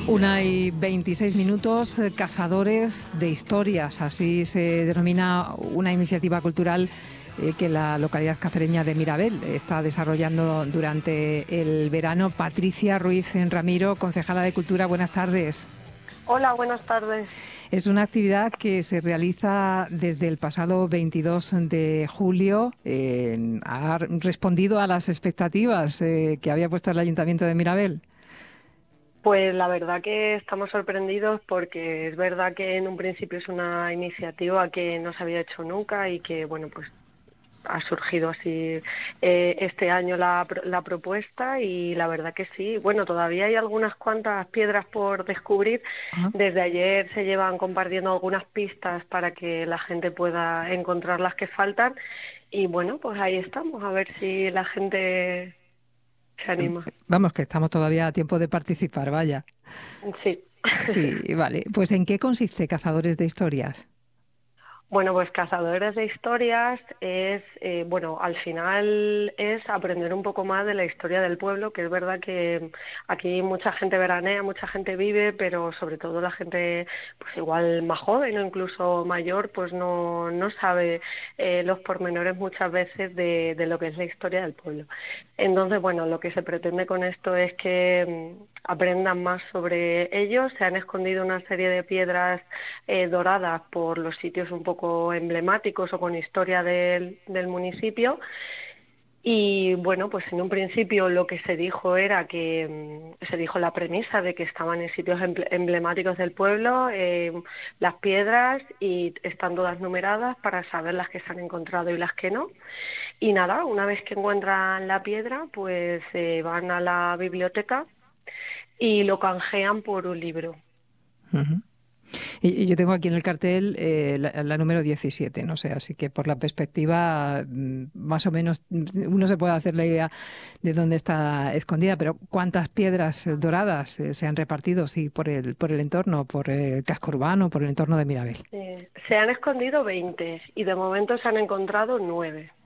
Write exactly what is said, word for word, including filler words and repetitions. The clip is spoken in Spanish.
Una y veintiséis minutos, eh, Cazadores de Historias, así se denomina una iniciativa cultural eh, que la localidad cacereña de Mirabel está desarrollando durante el verano. Patricia Ruiz Ramiro, concejala de Cultura, buenas tardes. Hola, buenas tardes. Es una actividad que se realiza desde el pasado veintidós de julio. Eh, ¿Ha respondido a las expectativas eh, que había puesto el Ayuntamiento de Mirabel? Pues la verdad que estamos sorprendidos porque es verdad que en un principio es una iniciativa que no se había hecho nunca y que, bueno, pues ha surgido así eh, este año la, la propuesta y la verdad que sí. Bueno, todavía hay algunas cuantas piedras por descubrir. Ajá. Desde ayer se llevan compartiendo algunas pistas para que la gente pueda encontrar las que faltan y bueno, pues ahí estamos, a ver si la gente se anima. Vamos, que estamos todavía a tiempo de participar, vaya. Sí. Sí, vale. Pues ¿en qué consiste Cazadores de Historias? Bueno, pues Cazadores de Historias es, eh, bueno, al final es aprender un poco más de la historia del pueblo, que es verdad que aquí mucha gente veranea, mucha gente vive, pero sobre todo la gente, pues igual más joven o incluso mayor, pues no, no sabe eh, los pormenores muchas veces de, de lo que es la historia del pueblo. Entonces, bueno, lo que se pretende con esto es que mm, aprendan más sobre ellos. Se han escondido una serie de piedras eh, doradas por los sitios un poco emblemáticos o con historia del, del municipio. Y bueno, pues en un principio lo que se dijo era que mmm, se dijo la premisa de que estaban en sitios emblemáticos del pueblo, eh, las piedras, y están todas numeradas para saber las que se han encontrado y las que no. Y nada, una vez que encuentran la piedra, pues eh, van a la biblioteca y lo canjean por un libro. Uh-huh. Y, y yo tengo aquí en el cartel eh, la, la número diecisiete, no sé, así que por la perspectiva mm, más o menos mm, uno se puede hacer la idea de dónde está escondida, pero ¿cuántas piedras eh, doradas eh, se han repartido, sí, por el, por el entorno, por el casco urbano, por el entorno de Mirabel? Eh, se han escondido veinte y de momento se han encontrado nueve.